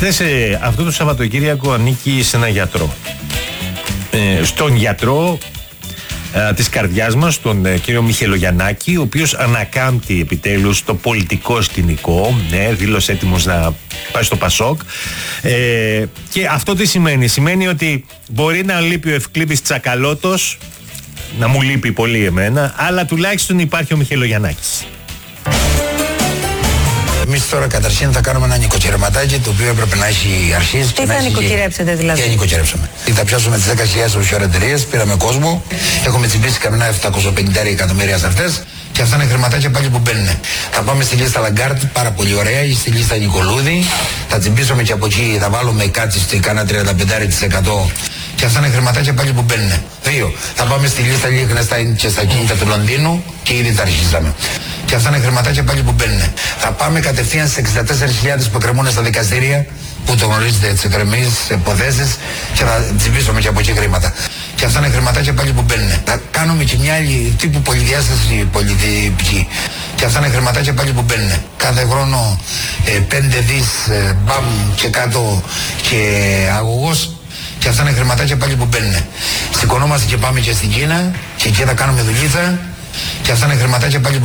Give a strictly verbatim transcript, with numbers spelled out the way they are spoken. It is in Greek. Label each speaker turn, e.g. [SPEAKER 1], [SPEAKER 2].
[SPEAKER 1] Χθες, ε, αυτό το Σαββατοκύριακο ανήκει σε ένα γιατρό. Ε, στον γιατρό ε, της καρδιάς μας, τον ε, κύριο Μιχελογιαννάκη, ο οποίος ανακάμπτει επιτέλους το πολιτικό σκηνικό, ναι, δήλωσε έτοιμος να πάει στο Πασόκ. Ε, και αυτό τι σημαίνει? Σημαίνει ότι μπορεί να λείπει ο Ευκλήπης Τσακαλώτος, να μου λείπει πολύ εμένα, αλλά τουλάχιστον υπάρχει ο Μιχελογιαννάκης.
[SPEAKER 2] Εμείς τώρα καταρχήν θα κάνουμε ένα νοικοκυρεματάκι το οποίο έπρεπε να έχει αρχίσει.
[SPEAKER 3] Τι θα νοικοκυρέψετε δηλαδή?
[SPEAKER 2] Τι νοικοκυρέψαμε? Θα πιάσουμε τις δέκα χιλιάδες offshore εταιρείες, πήραμε κόσμο, έχουμε τσιμπήσει καμιά επτακόσια πενήντα εκατομμύρια σε αυτές και αυτά είναι χρηματάκια πάλι που μπαίνουν. Θα πάμε στη λίστα Λαγκάρτ, πάρα πολύ ωραία, ή στη λίστα Νικολούδη, θα τσιμπήσουμε και από εκεί, θα βάλουμε κάτι στη κάνα τριάντα πέντε τοις εκατό και αυτά είναι χρηματάκια πάλι που μπαίνουν. Δύο, θα πάμε στη λίστα Liechtenstein και στα κίνητα του Λονδίνου και ήδη τα αρχίσαμε. Και αυτά είναι χρηματάκια πάλι που μπαίνουν. Θα πάμε κατευθείαν στις εξήντα τέσσερις χιλιάδες που εκκρεμούν στα δικαστήρια, που το γνωρίζετε, τις εκκρεμείς υποθέσεις, και θα τσιμπήσουμε και από εκεί χρήματα. Και αυτά είναι χρηματάκια πάλι που μπαίνουν. Θα κάνουμε και μια άλλη τύπου πολυδιάσταση πολιτική. Και αυτά είναι χρηματάκια πάλι που μπαίνουν. Κάθε χρόνο ε, πέντε δις ε, μπαμ και κάτω και αγωγός. Και αυτά είναι χρηματάκια πάλι που μπαίνουν. Σηκωνόμαστε και πάμε και στην Κίνα και εκεί θα κάνουμε δουλίτσα. Και αυτά είναι χρηματάκια πάλι που